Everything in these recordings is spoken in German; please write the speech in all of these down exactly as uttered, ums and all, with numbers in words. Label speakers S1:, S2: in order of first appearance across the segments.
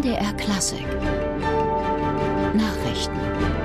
S1: D R Klassik Nachrichten.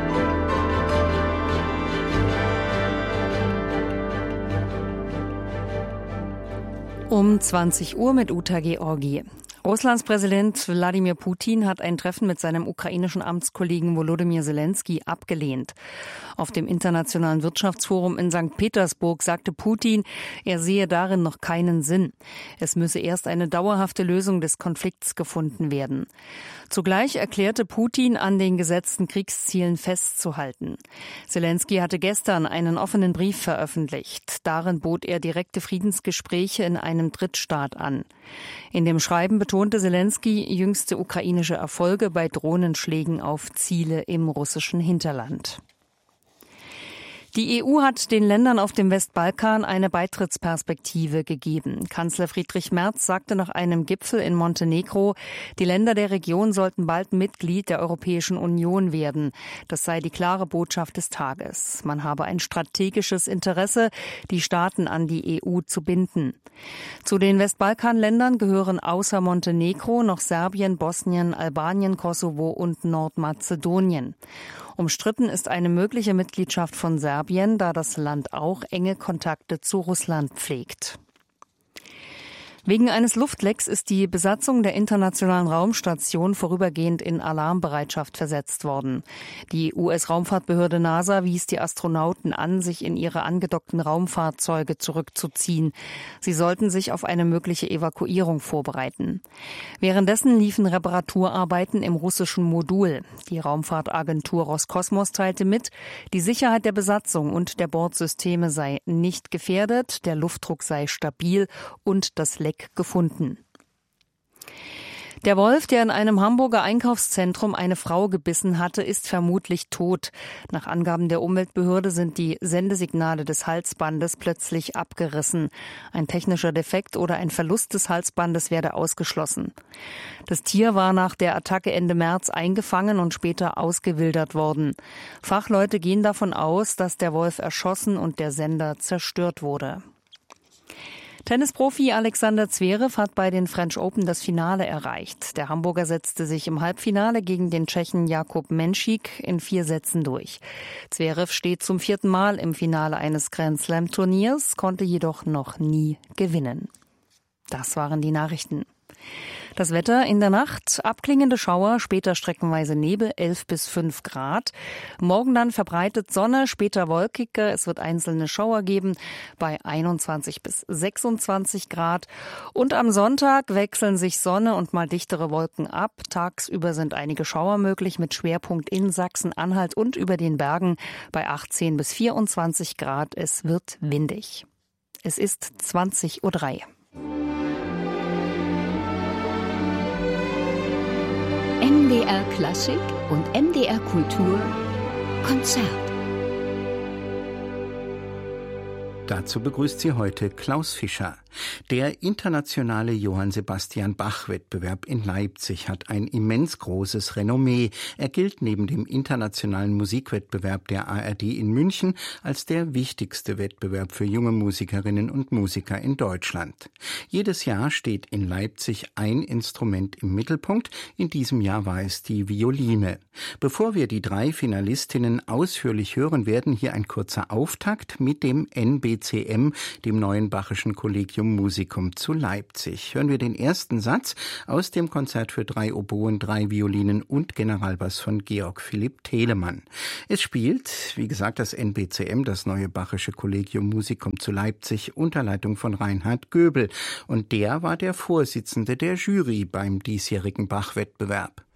S2: Um zwanzig Uhr mit Uta Georgi. Russlands Präsident Wladimir Putin hat ein Treffen mit seinem ukrainischen Amtskollegen Volodymyr Zelensky abgelehnt. Auf dem Internationalen Wirtschaftsforum in Sankt Petersburg sagte Putin, er sehe darin noch keinen Sinn. Es müsse erst eine dauerhafte Lösung des Konflikts gefunden werden. Zugleich erklärte Putin, an den gesetzten Kriegszielen festzuhalten. Zelensky hatte gestern einen offenen Brief veröffentlicht. Darin bot er direkte Friedensgespräche in einem Drittstaat an. In dem Schreiben betonte Zelensky jüngste ukrainische Erfolge bei Drohnenschlägen auf Ziele im russischen Hinterland. Die E U hat den Ländern auf dem Westbalkan eine Beitrittsperspektive gegeben. Kanzler Friedrich Merz sagte nach einem Gipfel in Montenegro, die Länder der Region sollten bald Mitglied der Europäischen Union werden. Das sei die klare Botschaft des Tages. Man habe ein strategisches Interesse, die Staaten an die E U zu binden. Zu den Westbalkanländern gehören außer Montenegro noch Serbien, Bosnien, Albanien, Kosovo und Nordmazedonien. Umstritten ist eine mögliche Mitgliedschaft von Serbien, da das Land auch enge Kontakte zu Russland pflegt. Wegen eines Luftlecks ist die Besatzung der Internationalen Raumstation vorübergehend in Alarmbereitschaft versetzt worden. Die U S-Raumfahrtbehörde NASA wies die Astronauten an, sich in ihre angedockten Raumfahrzeuge zurückzuziehen. Sie sollten sich auf eine mögliche Evakuierung vorbereiten. Währenddessen liefen Reparaturarbeiten im russischen Modul. Die Raumfahrtagentur Roskosmos teilte mit, die Sicherheit der Besatzung und der Bordsysteme sei nicht gefährdet, der Luftdruck sei stabil und das Leck gefunden. Der Wolf, der in einem Hamburger Einkaufszentrum eine Frau gebissen hatte, ist vermutlich tot. Nach Angaben der Umweltbehörde sind die Sendesignale des Halsbandes plötzlich abgerissen. Ein technischer Defekt oder ein Verlust des Halsbandes werde ausgeschlossen. Das Tier war nach der Attacke Ende März eingefangen und später ausgewildert worden. Fachleute gehen davon aus, dass der Wolf erschossen und der Sender zerstört wurde. Tennisprofi Alexander Zverev hat bei den French Open das Finale erreicht. Der Hamburger setzte sich im Halbfinale gegen den Tschechen Jakub Menšík in vier Sätzen durch. Zverev steht zum vierten Mal im Finale eines Grand-Slam-Turniers, konnte jedoch noch nie gewinnen. Das waren die Nachrichten. Das Wetter in der Nacht, abklingende Schauer, später streckenweise Nebel, elf bis fünf Grad. Morgen dann verbreitet Sonne, später wolkiger. Es wird einzelne Schauer geben bei einundzwanzig bis sechsundzwanzig Grad. Und am Sonntag wechseln sich Sonne und mal dichtere Wolken ab. Tagsüber sind einige Schauer möglich mit Schwerpunkt in Sachsen-Anhalt und über den Bergen bei achtzehn bis vierundzwanzig Grad. Es wird windig. Es ist zwanzig Uhr drei.
S1: M D R Klassik und M D R Kultur Konzert.
S3: Dazu begrüßt sie heute Klaus Fischer. Der internationale Johann Sebastian Bach-Wettbewerb in Leipzig hat ein immens großes Renommee. Er gilt neben dem internationalen Musikwettbewerb der A R D in München als der wichtigste Wettbewerb für junge Musikerinnen und Musiker in Deutschland. Jedes Jahr steht in Leipzig ein Instrument im Mittelpunkt. In diesem Jahr war es die Violine. Bevor wir die drei Finalistinnen ausführlich hören werden, hier ein kurzer Auftakt mit dem N B C M, dem neuen Bachischen Collegium Musicum zu Leipzig. Hören wir den ersten Satz aus dem Konzert für drei Oboen, drei Violinen und Generalbass von Georg Philipp Telemann. Es spielt, wie gesagt, das N B C M, das neue Bachische Collegium Musicum zu Leipzig, unter Leitung von Reinhard Göbel. Und der war der Vorsitzende der Jury beim diesjährigen Bach-Wettbewerb.